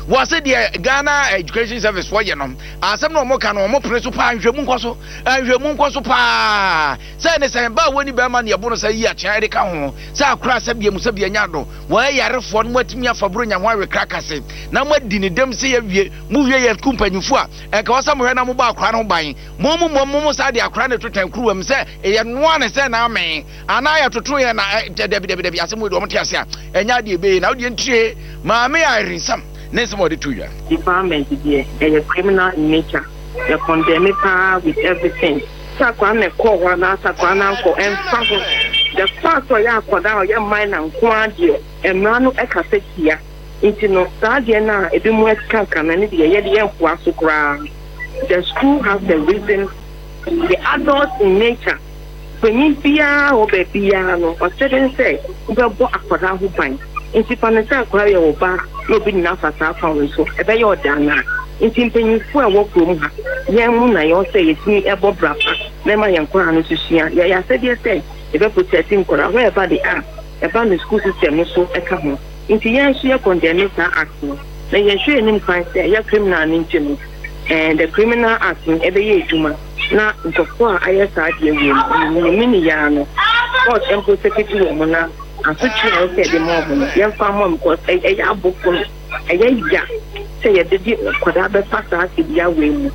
was it the Ghana Education Service for you know asem no mo ka no mo pere so pa nhwemu nkoso nhwemu nkoso pa say ne say ba woni be ma ne yebo no say yi a kyan de ka ho say akura sabie mu sabie nya do wo yarefo no matimi afabro nya ho awe krakase na mo di ne dem say yawie mu wie ye kumpanyufo a e ka wasa mo hwe na mo ba akura no ban mo mo mo mo sa de akura ne totan kruwa m say e ye no ne say na amen ana ya toto ye na debi debi debi asem we do mo te ase a enya de be na wo de ntie ma me ya rinsam next more to you. Department is a criminal in nature. The condemned power with everything. Sakwane call one Sakwana for and the fact for ya for that your mind and quadio and manu ekase here. Into no Sadiana, a bit more skankan and the Yedian Wasukra. The school has the reason the adults in nature. When you fear or be piano or certain say, well, what a for that who bind. Inti panesa kwa ya oba no bi na fasa fa we so e be yo dana inti mpanyinfo a wokrom ha ye mu na yo say yetimi ebo brapa na ma yan kwa no susua ya ya say dey say e be protecting kora where ba dey are e ba the school system so e ka ho inti yan so ya condemn ta act no na ye hwe nim kan say ya criminal ninti no and the criminal act e be ye ejuma na nkofo a ayesa ade ewu ni mini ya no court empo secretary mo na asotwe o se de mo mo ye fa mo because e e abofo e ye ya se ye de koda be pasa se bia we mu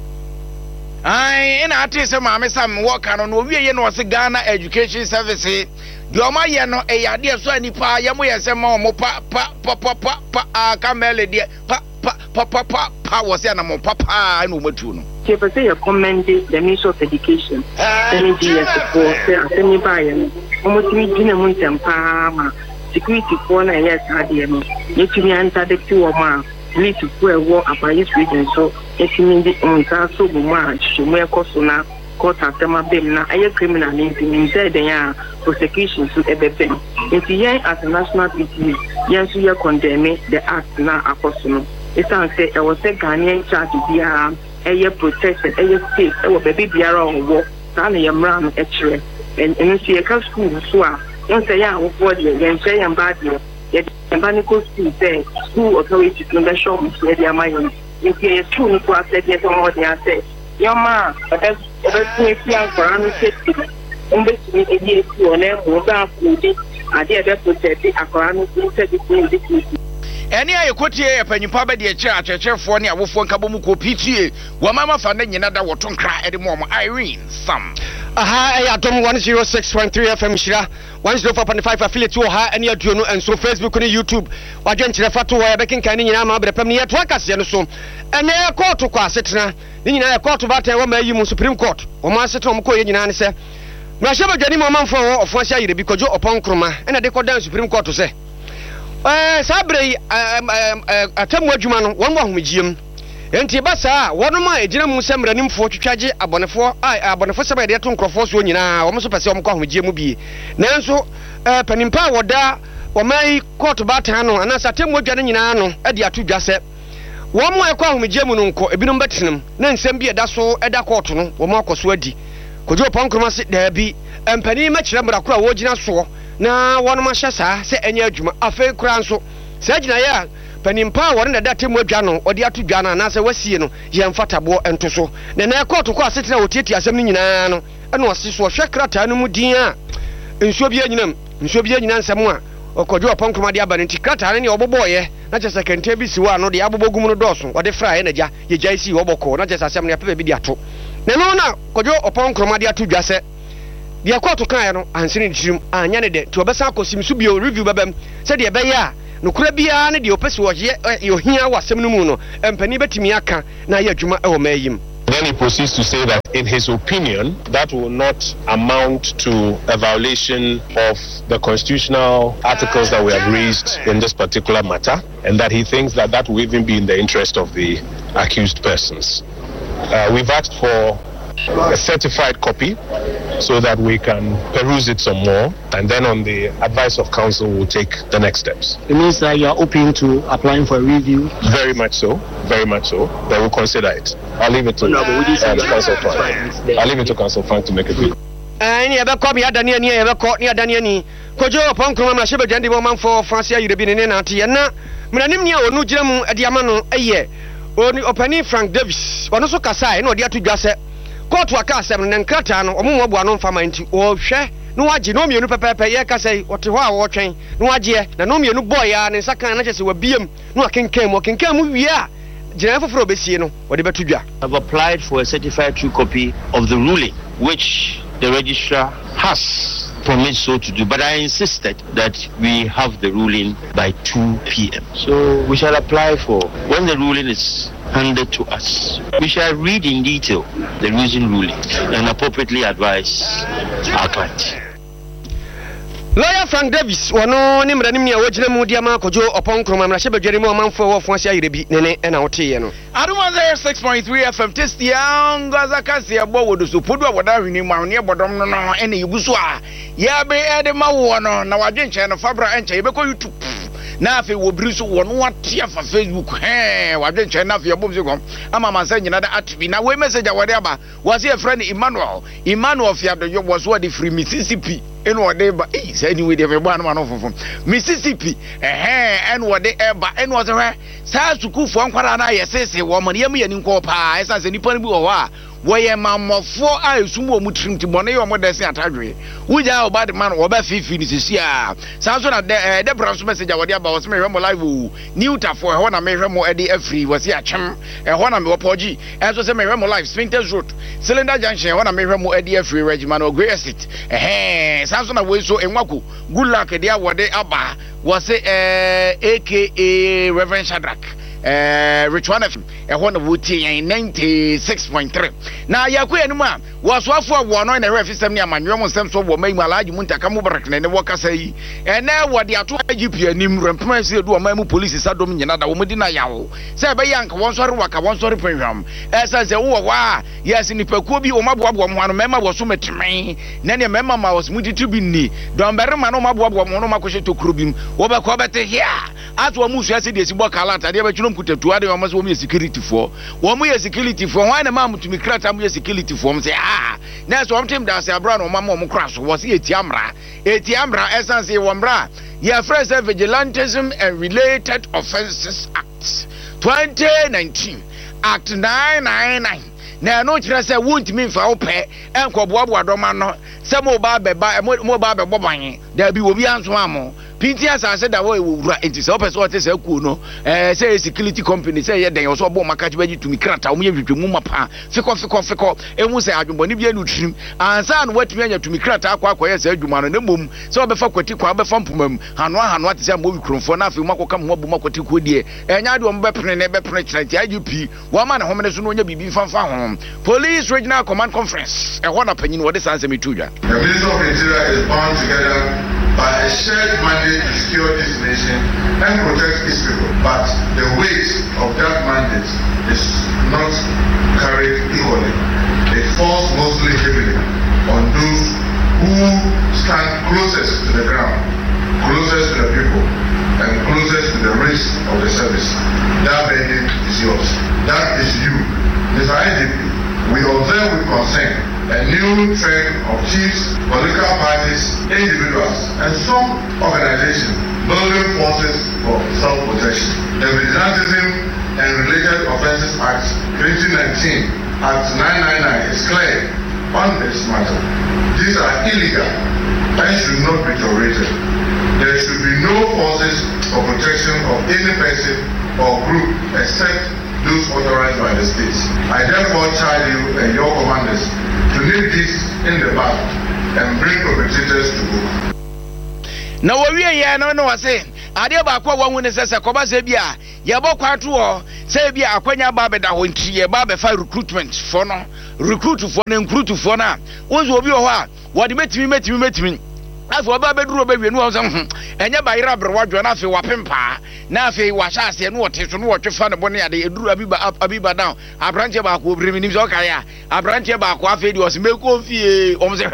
ai ina ati se ma me sam work no no wie ye no se Ghana Education Service de o ma ye no e ya de so ani pa ye mo ye se ma mo pa pa pa pa pa pa a kamele de pa pa pa pa pa pa wo se na mo papa no matu no ke pe se ye commend the Ministry of Education any years support se asemi ba ye no almost me dina mun tampa ma security for na yes ade no yetumi anta de ti wo ma need to go and work about this region so if you mean the on so much so me koso na court atema bem na aye criminal name say den ya prosecution so ebebe if yen as a national P T A yen so you condemn the act na akoso no it sounds say I was say Ghanaian charge bia aye protection aye state e wo baby biara on wo sa na yemra no e kire and and see a school so a yen say ya wo for the yen say yan bad the Banico school say school authorities no be show me say they are my own. If you are school no class say they don't what they are say. Your ma, but that's that's me plan for an safety. Umbe me e dey school na mo da food. Ade be protect akora no say the thing. Eni aye kotie e panyimpa be de kire achechefo ne awofo nkabo mu ko P T A wo mama fa na nyina da woto nkra e de mo Irene Sam. Aha I adom one oh six point three F M Shira one oh four point five affiliate wo ha ene aduo no enso Facebook ne YouTube wadwen kire fato wo ya bekenkan ni nyina ma brepam ne yeto akase no so ene court kwa asetena ni nyina court ba tan wo ma yi mu Supreme Court wo ma asetena mo ko ye nyina ne se ma hye badwani mo manfo wo ofo hye ayire bi kojo opon kroma ene de kodan Supreme Court se eh sabre atamu adwuma no won bo ahomegiem enti ba saa wono ma ejina mu semranimfo twitwaje abonefo ai abonefo sebe de to nkrofo so nyina wo mo so pese wo mo kwa ahomegiem bi nanso eh panimpa woda wo mai court batan no anasa atamu adwa no nyina no e de atodwa se wo mo e kwa ahomegiem no nko ebinom betenem na nsem bi eda so eda court no wo mo akoso adi kojo ponkroma se da bi empani ma kire mra kora wo gina so na wono ma hye saa se enya adwuma afa kura nso se gina ya panimpa wore na date mu adwa no odi atodwa na na se wasie no ye mfatabo ento so na na court ko asetena otieti asem ni nyina no ene wose so hwe krata no mu din a nsuo bi anyinam nsuo bi anyina nsem a okojo oponkroma de aba nti krata ne oboboye na chese kente bi siwa no de abobogum no doso ode fra ye na ja ye jai si oboko na chese asem ne pepe bi de ato na no na kojo oponkroma de atodwa se de court kan no ansini dirim anya ne de to obesa akosim su bi review babam se de be ya no kura bia ne de opese wo ye yo hia wasem no mu no empani betimi aka na ye adwuma e wo mayim. Then he proceeds to say that in his opinion that will not amount to a violation of the constitutional articles that we have raised in this particular matter, and that he thinks that that will even be in the interest of the accused persons. Uh, we've asked for a certified copy so that we can peruse it some more, and then on the advice of counsel we'll take the next steps. It means that you are open to applying for a review? Very much so, very much so. But we'll consider it. I'll leave it to no, um, counsel Frank. I'll leave it to counsel Frank to make a review. Eh, ni ebe ko mi adani ani ebe ko ni adani ani kojo opon kroma na shebe jandi mo manfo fansia yirebi ne na ate na mranim nia onu gira mu ade ama no eye oni opani Frank Davis ono so kasa e na ode atudwa se court aka asem ne nkrata no omo mo bua no mfama nti o hwe no wagye no mienu pepepe ye kasa wote ho a wo twen no wagye na no mienu boy ya ne sakan na chese wabiem no akenkan mo kenkan mu wie a jina foforo besie no ode betudwa. I've applied for a certified true copy of the ruling which the registrar has promised so to do, but I insisted that we have the ruling by two p.m. So we shall apply for, when the ruling is handed to us, we shall read in detail the reason ruling and appropriately advise our client. Lawyer Frank Davis wano ni mranim ni awojina mu diama kojo opon kroma mra shebe dwere mu amanfo wo fon sia yirebi nene na wote ye no Aduma six point three F M test yang azakase abo wodo so podu aboda hwini mu ahne bodom no no ene yibuso a ya be ede ma wo no na wadwenche no fabra enche yebeko YouTube na afi wo briso wo no watia fa Facebook he wadwenche na afi yobom sikom ama mansa nyina da atbi na we message awade aba was your friend Emmanuel Emmanuel fiado yo was what the free Mississippi eno ode ba eh say anyway dey ba no no fofo Mississippi eh eno ode eba eno ode hwe sa sukufu ankwara na yesese wo mo yam yani nko pa esa se nipa ni bi wo ho a wo ye mamofo a esum wo mutrim ti bone yo mo dese atadwe wuja oba de man wo ba fifi ni sisi a sa so na de de bra so message a wo de aba wo se me hwe mo live o newta for ho na me hwe mo e de afri wo se achem e ho na me wo poji e so se me hwe mo live Spinters Road Cylinder Junction ho na me hwe mo e de afri regiment o Grey Estate eh sanso na we so enwako good luck de awode aba was eh aka Reverend Shadrack eh Richwan F eh ho na wuti ninety-six point three na yakoya ni ma waswafo awo no na refi sem ni amanwe mo sem so wo mai malaji muntaka mu barak na ne wo kasa yi eh na wode ato I G P anim rempema se do ma mu police sadom nyina da wo mudi na yawo se be yanka won sori waka won sori penhwam eh se se wo wa yes ni pakuo bi o maboabo mo hanu mema wo so metmen na ne mema ma was mudi tu bi ni don bere ma no maboabo mo no makoshe tokuro bi wo be ko bete here atwo mu su ase de si bokala ta de be twunom kutatu ade wo so wo me security for wo mu ye security for wan na ma mutumi krata mu ye security for mo se ah na so omtem da se abra no mama mo kra so wo se etiamra etiamra essence wo mra ya fresh Vigilantism and Related Offences Act twenty nineteen Act nine ninety-nine na no kira se wuntimi mfa wo pe enkoboabo adoma no se mo ba beba mo ba bebo ban da bi wo bi anso amo pinti asase da wo ewura enti se opese o te se ku no eh say security company say ye den so bo maka be tumi krata o mo ye hwehwemu mapa fiko fiko fiko emu se adwumbo ni bia no trim ansa no watumi anya tumi krata akwa akwa se adwuma no nemom se obefa kwati kwa obefa mpomam hanu hanu ate se mo bi kromfo na afi makoka mo bu makwati ko die enya de o mbe pene ne be pene kyerenti I G P wo ma ne homene so no nya bibi fanfa ho Police Regional Command Conference e ho na panyin wo de sanse metudwa. The Minister of Interior is bound together by a shared mandate to secure this nation and protect its people. But the weight of that mandate is not carried equally. It falls mostly heavily on those who stand closest to the ground, closest to the people, and closest to the risk of the service. That mandate is yours. That is you. Mister I G P, we observe with concern a new trend of chiefs, political parties, individuals, and some organizations building forces for self-protection. The Vigilantism and Related Offences Act twenty nineteen, Act nine ninety-nine, is clear on this matter. These are illegal and should not be tolerated. There should be no forces for protection of any person or group except those authorized by the states. I therefore charge you and your commanders to nip this in the bud and bring perpetrators to book. Na wo wie ye no no wase ade ba kwa wanwu ne sese koba se bia ye bokwato ho se bia akwanya ba beda ho nti ye ba be fa recruitment for no recruit for no recruit for na wonzo obi ho a wo de metimi metimi metimi afọ ba beduro be wienu ho se hm enye ba yira brewadwo na afi wapempa na afi wahya ase no wote so no wotwefa ne bone ade eduru abiba abiba down abranche ba ko obrimi ni so kaya abranche ba ko afi di o se meko fie o mo se hwe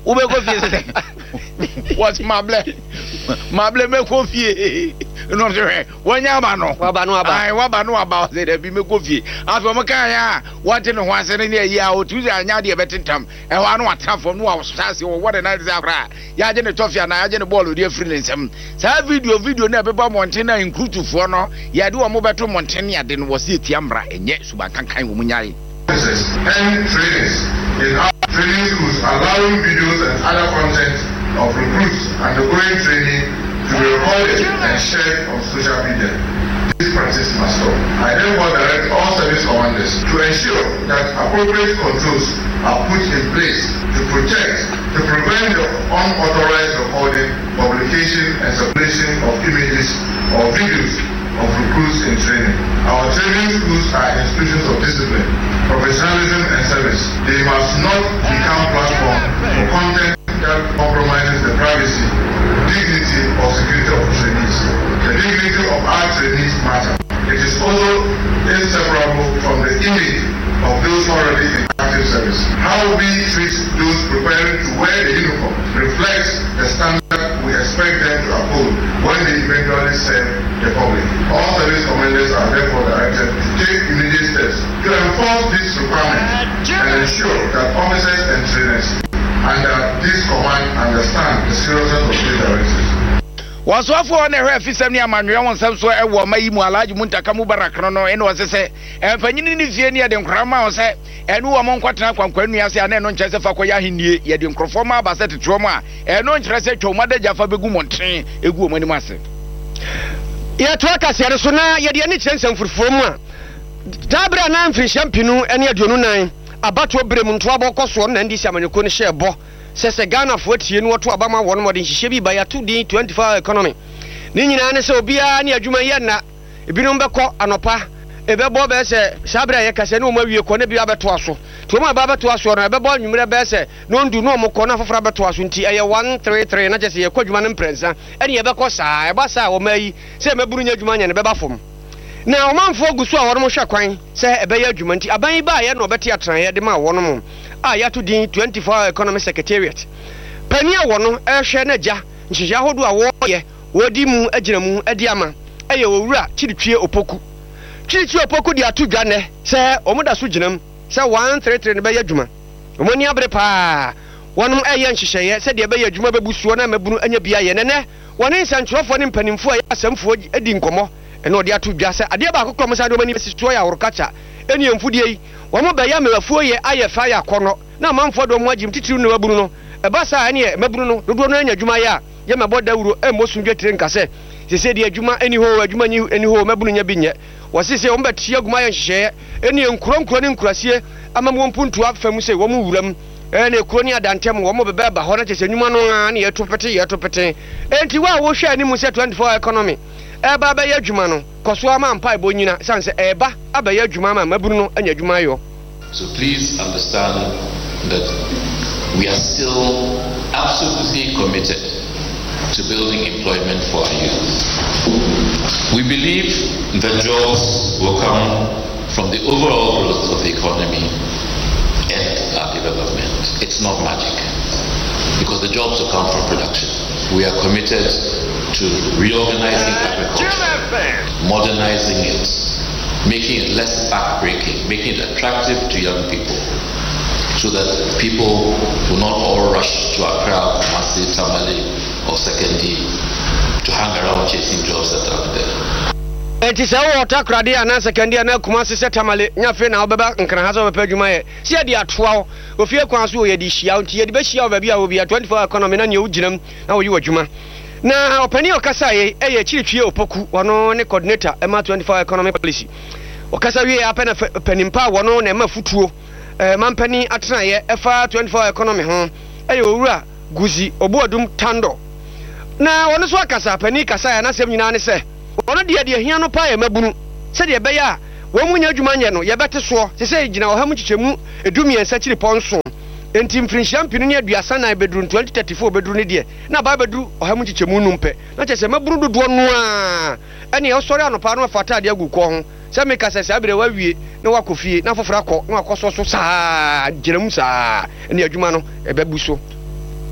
Ube coffee. What's my blame? My blame me coffee. No, when Yamano, Wabano about I Wabano about it, be me coffee. As for Macaya, what in once in a year or two, I know the betting time, and one more time for no Stasi or what a night is out. Yajan a toffee and I had a ball with your friends. So video video never bomb Montana include to Forno, Yadu a mobile to Montana, then was it Yambra, and yet Subakan Munyai. And trainings in our training schools, allowing videos and other content of recruits undergoing training to be recorded and shared on social media. This practice must stop. I therefore direct all service commanders to ensure that appropriate controls are put in place to protect, to prevent the unauthorized recording, publication, and circulation of images or videos of recruits in training. Our training schools are institutions of discipline, professionalism, and service. They must not become platforms for content that compromises the privacy, dignity, or security of trainees. The dignity of our trainees matter. It is also inseparable from the image of those already in active service. How we treat those preparing to wear the uniform reflects the standard we expect them to uphold when they eventually serve the public. All service commanders are therefore directed to take immediate steps to enforce this requirement and ensure that officers and trainers under this command understand the seriousness of these directives. Was offer on a refisem near Manuel on some sort of Wamai Mualaji Muntakamu Barakrono and was a say, and Panini Fienia de Crama say, and who among Quatana Quanias and non Chesa Fakoya Hindi, Yadin Croforma Basset Trauma, and non Chesa to Mother Jaffa Begumon train, a woman massive. Ya twaka Sarasona, Yadiani chance for Forma. Tabra Nan Free Champino, and Yadunai, Abato Bremun Twabo Coswan, and this Amanukun share bo. Says a Ghana forty and what to Obama one more than she be by a two D twenty-five economy. Nina so be a near Jumayana, a Binomba Anopa, a Bebo Besse, Sabra Casano, maybe you couldn't be able to us. To my Baba to us or a Bebo, you may Besse, non do no more corner for Fraba to us until I one three three, not just a Quadman and Prince, and Yabacosa, Bassa or May, say Mabunia Juman and Babafum. Now, man for Gusua or Mosha Quine, say a Bayer Jumanti, a Bay by and Robertia Tran, the Ma one more. Ah, ya to the twenty-four economy secretariat. Penia wono, a shenaja, Jijahodu a warrior, Wodimu, Ejinamu, Ediama, Ayora, Chilichi Opoku. Chilichi Opoku, the two gane, say, Omoda Sujinum, say one three three in the Bayajuma. Monia Brepa, one Ayan Shishay, said the Bayajuma Buswana, Mabu, and Yabiana, one in Sancho for him penning for some for Edin Como, and all the two jassa, Adiaba Commissar many Destroyer or Catcher, any on Foodier. One more Bayam four year I fire corner. Now, man for the Mwajim Titu no Bruno. A bassa and ye, Mabruno, the Donania Jumaya, Yama Boda, and most get drink. I say, they said, the Juma, any ho, a Juma knew any ho, Mabunia Binya. Was this a umber Tiagmaya share, any uncron cronin crassier, Amam one point to have famous woman, and a cronia dantem, one more baba, Horatis, and Numano, and yet to petty, yet to petty. And Tiwa will share any Musa twenty-four economy. Eba Baya Jumano, Coswama and Pai Bonina, Sans Eba, Abaya Jumama, Mabruno, and Yajumayo. So please understand that we are still absolutely committed to building employment for our youth. We believe that jobs will come from the overall growth of the economy and our development. It's not magic, because the jobs will come from production. We are committed to reorganizing agriculture, modernizing it, making it less backbreaking, making it attractive to young people, so that people will not all rush to Accra, Kumasi, Tamale, or Sekondi to hang around chasing jobs that are there. It is our Takradi and Sekondi and Kumasi Tamale, Nafin, Albaba, and Kanahazo Pejumay. See, they are twelve. If you are Kwasu, you are the best year of a will be a twenty-four economy and you, Jim, now you are Juma. Now, Penny Okasai, a Chilchi Opoku, one on a coordinator, Emma twenty-four economic policy. Okasawi happen a penimpa, one on Emma Futu, Mampany Atraye, F R twenty-four economy home, Ayura, Guzi, Obuadum Tando. Now, on the Swakasa, Penny Kasai, and I say, Yanani say, one of the idea here no pie, Mabunu, said the Baya, one when you're Jumaniano, you better swear, they say, you know, how much you move, a doomy and such a ponson. And Team French champion near Biasana bedroom twenty thirty-four bedroom idea. Now Babadu or how much Chemunumpe. Not just a Mabrudu Duanua. Any Australian partner for Tadia Gukong. Some make us a Sabre we no Wakufi, now for Fraco, no Cosso Sa, Jeremusa, and the Jumano, a Bebuso.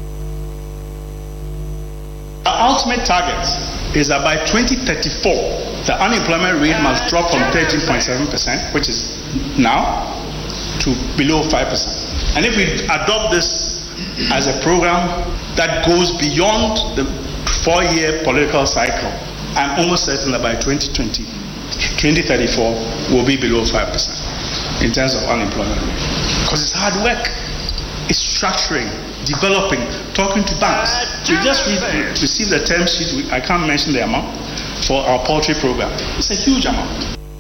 ultimate target is that by twenty thirty-four, the unemployment rate must drop from thirteen point seven percent, which is now, to below five percent. And if we adopt this as a program that goes beyond the four-year political cycle, I'm almost certain that by twenty twenty, twenty thirty-four will be below five percent in terms of unemployment rate. Because it's hard work. It's structuring, developing, talking to banks. We just re- received the term sheet, we, I can't mention the amount, for our poultry program. It's a huge amount.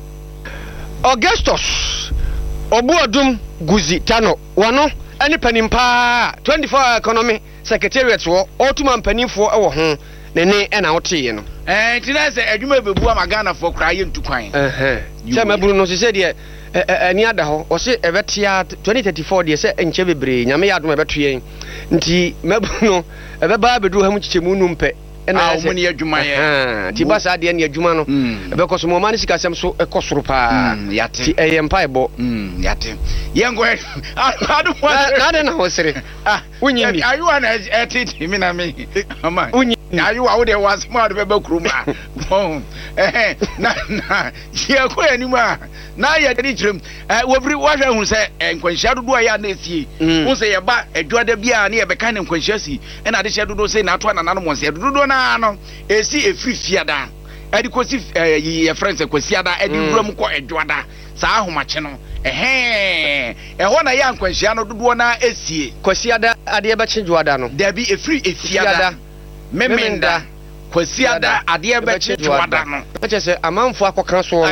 Augustus Obuadum Guzi Tano, Wano, any penny pa, twenty-four hour economy, secretariat war, Ottoman penny for our home, Nene and our tea, you know. And today, you may be Buamagana for crying to crying. Uh huh. Sama Bruno said, yeah. Any other or say a vetia twenty thirty-four, dear, say, and Chevy Bray, Yamia, my battery, Nti Mabuno, a baby do how much Chimunumpe, and I when you're Jumaya, Tibasa, the end Jumano, because Momanica, some so a cosrupa, Yati, a empire bo, Yati. Young way, I don't want, I don't know, say, ah, when you are you an at it, you mean, I mean, are you out there was smart about Kruma? Oh, eh, nah, nah, here, quite anymore. Now you are rich. Every washer who say, and when shadow do I see, who say about a Joda Bia near the kind of conscious, and I shadow do say not one another one said, do no, a see a free fiada, adequate ye friends a quasiada, and you room quite a Joda, Sahu Machino, a hey, and one a young quasiano do one a see, quasiada, adiabachi Joadano, there be a free a fiada, memenda. Kwasiada adia beche twada no beche se amanfo akokran so no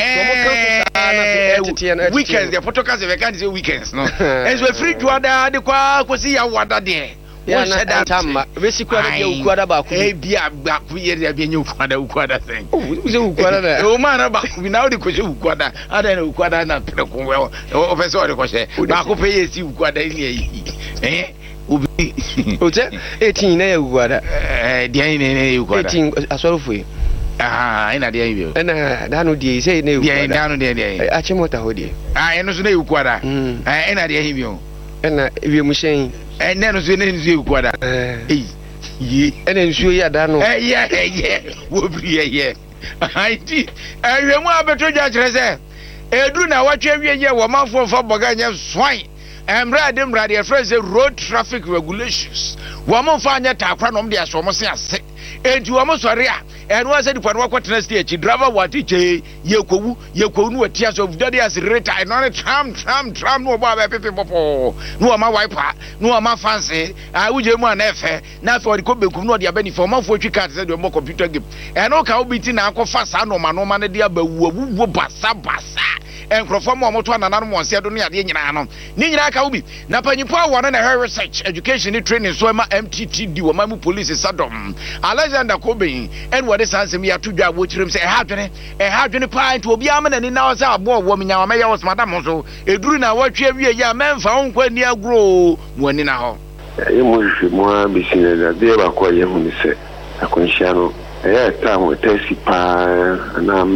weekends the photocast we can say weekends no enso free twada de kwa kwasi ya wada de ya na tama besi kwa de ukwada ba ku e bia ba ku ye de bia ukwada ukwada sen uze ukwada na o ma na ba ku na o de kwase ukwada ada na ukwada na pere ku we o fese o de kwase ba ku pe ye si ukwada ile yi eh Ubi Oje eighteen na ugwada eh dia ni na ugwada eighteen asorofu ah ina dia yi na da no dia say na ugwada dia da no dia dia a chemota ho dia ah eno so na ugwada eh ina dia yi bio na ewie mu shen eh na no so na nzu ugwada eh yi ena nsu ya da no eh ye ye wo bri ye ye ai ti ewie mu abeto ja kire se eduru na watwe wie ye wo manfo fa boga nya swan Emra dem radio friends say road traffic regulations. Woman find that takwa no dey so mo se ase. Enti wo mo sori a eno wa se di pano kwa tena stage driver wati che yekowu yekowu no watia so video dey as rate I no tram tram tram no ba pepe popo. No ma wiper, no ma fancy. I wuje mu na efe na for the kobekum no dey abani for man for twi card say dey mo computer game. Eno ka obiti na akọfa sa no ma no ma ne dey abawu awu basa basa. And from what one another one said, only at the Yanano. Nina Kaubi, Napanipa, one and a research, education, training, so my M T T D, Mamu police is Saddam, Alexander Cobain, and what is answering me at two job, which room say, happening, a happening pine to be a man, and in our more woman, our mayor was Madame also, a druna, what you have a man found when near grow, when in our. You must more be seen that they were quite young, say, a consciano, a time with Tessie Pan, and I'm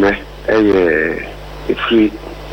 a free.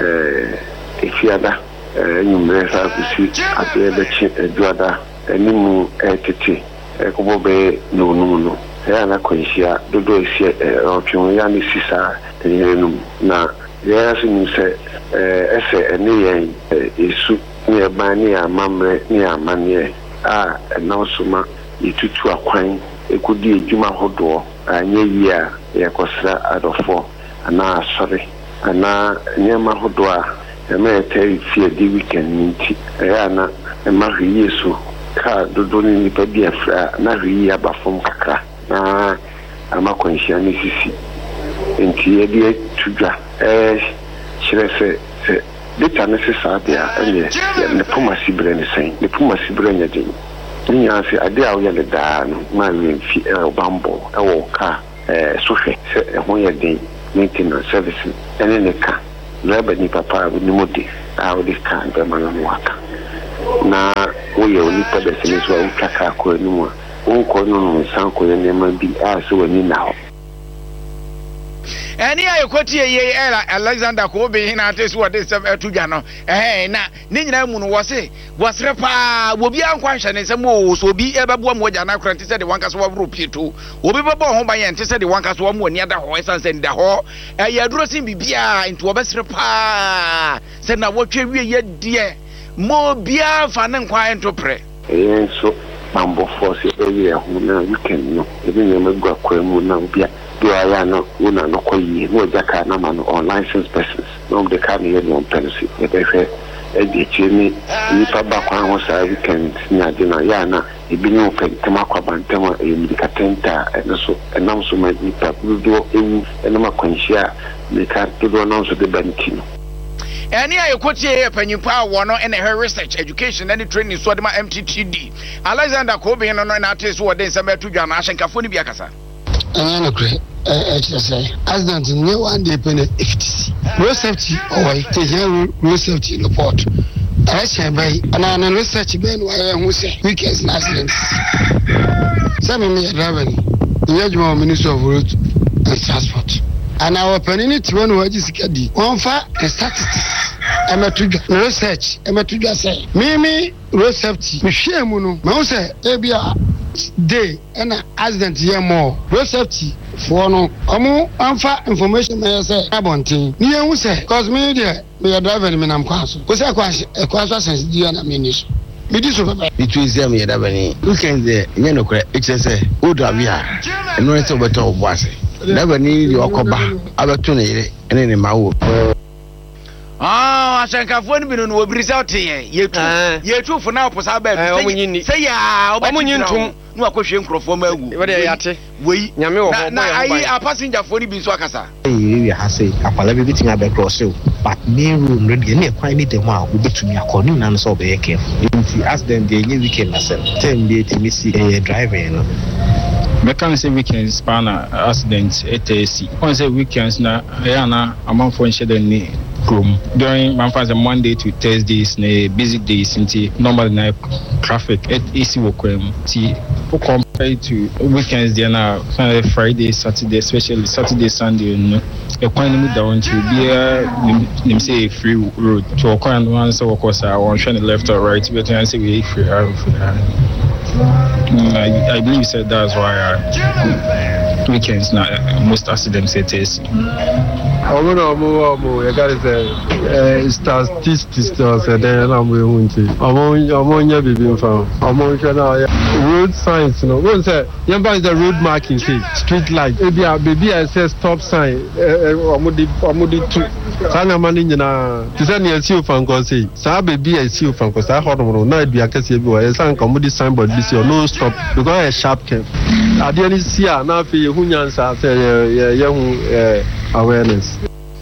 Efiada enyumresa kusi abebechi eduada enimu etete ekobobe no no no ya na kwenshia dodo esi otwe ya ni sisa enyenum na ya sinu se ese eniyen esu ni ebani amamre ni amane a na osuma itutu akwan ekudi ejuma hodo anye yi a yakosra adofo ana asore ana nyama hodwa eme teri fie di weekend nti ya na ema yesu ka dodo ni pa bi afra na hwi abafom kakra na amakwanhia ni sisi nti ye bi tudwa eh chirese se deta ne se sadia ene ne puma sibre ne sen ne puma sibre nya din ni ase ade a wo ye da no ma wi fi e bambo e wo ka eh sohwe se ho ye din maintenance service ene ne ka laba ni papa ni modi a odi ka be mana waka na wo ye oni pa de sene so utaka ko ni mo won ko no san ko ne ma bi a so wani na ho Any I quote ye Alexander Kobe in artist what is some to Jano. Eh, na Nina Moon was it was repa will be unquestioned and some more so be ever one more than I said the one cast of rupee too. Will be home by and said the one cast one more near the horse and send the hall. A year dressing Bibia into a best repa. Said now what you yet dear. More beer fan and quiet to pray. And so, Mambo force area who now you can know. Even you may go quemu now be do I know una no koyi no jaka na man on licensed persons. No the can here no penalty. If I e chini ni pa ba kwa ho sa weekend na dina ya na e bi no pen tema kwa bantema e medika tenta e so enam so ma ni pa do ewu enama kwanhia me ka do no so de banki. Any I quote here, Penupa, one and her research, education, and training, so the M T T D. Alexander Kobe and an artist who are then some to Jan Ash and Kafuni Biakasa. I agree. As done to no one day penny fifty. Road safety, or I take road safety in the port. I shall buy an research ben where who say weekends and accidents. Seven me driving the Yajmo Minister of Road and Transport. And our penalty one word is Kadi. One for a statistics. I'm a to research. I'm a to say. Mimi road safety. Michelle Muno. Mouse Abia day and accident here more. Road safety for no. Amu amfa information may say abonting. Near who say cause me there we are driving in am council. Who say a question sense do an ammunition. Between them, you have any weekends there, you know, it's a say, Old Avia, and no, it's over to Boise. Never need your coba, Abertune, and any Mau. Ah, I think I've won been on result here. You're true for now, Posabe. Say, yeah, I'm on you. No question from we I passenger for the Biswakasa. You have say, I'll everything about cross you, but near room ready and quite need a while will be to me according and so be careful. If you ask them, they give weekend myself. Ten days to miss a driver. Mechanic say weekends span accidents at A C. Once a weekends na Ayana among for ni room during Monday to Thursdays na busy days into normal night traffic at A C wokwem. See compared to weekends there na Friday, Saturday, especially Saturday, Sunday no. A quite limit down to be a name say free road to a quite one so of course I want trying left or right but I say we free I, I believe said that's why uh, weekends now uh, most accidents it is. Omo no omo omo you gotta say statistics say then I'm going to omo omo nya bibi mfa omo na road signs no one say yamba is the road marking say street light e bia baby I say stop sign omo di omo di two sana mani nyina ti say na see ofan ko say sa baby I see ofan ko sa hodo na dua kase bi o san ko mo di signboard bi say no stop because a sharp curve ade ni see na fe hu nyansa say ye hu awareness.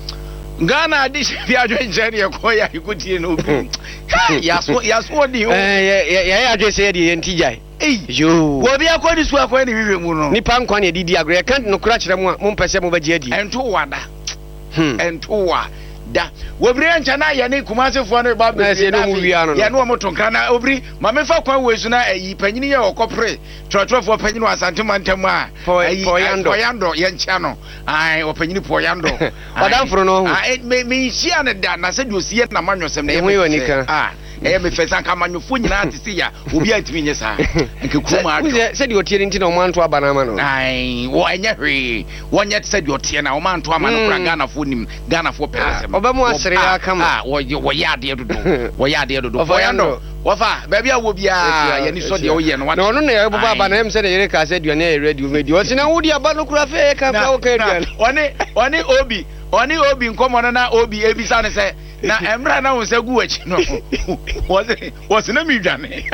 Ghana this Viajo journey akoya ikutie no bi. Yaso yaso di o. Eh ya ya adwe say di ntijai. Eh yo. Wo bi akodi su akwa ni wiwe mu no. Nipa nkwa na didi agre kan no kura kire mu a mo mpese mo bagie adi. Ento wada. Hmm. Ento wa da. Wo bri ancha na ya ne kumase fo no ba be. Ya no mo tonka na obri ma me fa kwan wesu na ayi panyini ye okopre. Trotro panyini asante mantem a. Poyando. Poyando ye ncha no. Ai opanyini poyando. Odam fro no. Ah me me hia ne da na se do sie na manwosem na ye. Ehwe onika. Ah. Eh me fesa ka manwofo nyina atisi ya obi atimi nye sa. Nke kuma ado. Se de otie nti na o manto abana ma no. Ai wo anya hwe. Wonya se de otie na o manto ama no kura Ghana fo nim Ghana fo pelesem. Obamu asere ya kama. Ah wo wo ya de dodo. Wo ya de dodo. Poyando. Wafa baby awo bia ye ni so de o ye no. No no na ye baba abana em se de yere ka se aduane e ready o media. O sina wodi aba no kura fe ka ka o ka aduane. Oni oni obi oni obi nkomo na obi ebisa ne se na emra na won se gu achi no was was na mi dwane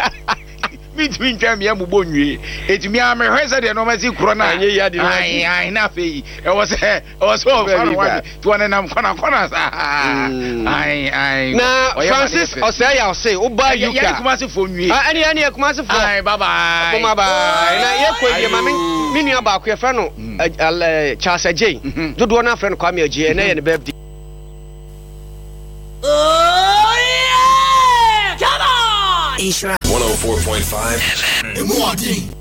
mi twi ntwa mi amubɔ nwie etimi ame hwe se de no ma si kro na ai ai na fe e was e was so far one to one nam kona kona sa ai ai na Francis Osaya say uba yuka ya kuma se fo nwie ah ani ani kuma se fo ai bye bye kuma bye na ye kɔ die ma me mi nua ba ko e fa no Charles Ajay dodo na fa no kwa me Ajay na ye ne birthday. Oh yeah! Come on! one oh four point five.